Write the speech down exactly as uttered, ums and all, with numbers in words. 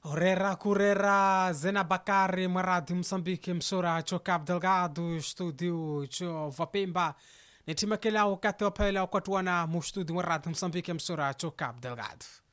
Orera Curera Zena Bakari Maradi Msambiki Msura cho Cabo Delgado studio cho Vapimba Nitima Kelao Kate Opela Kwatuana mu studio Maradi Msambiki Msura cho Cabo Delgado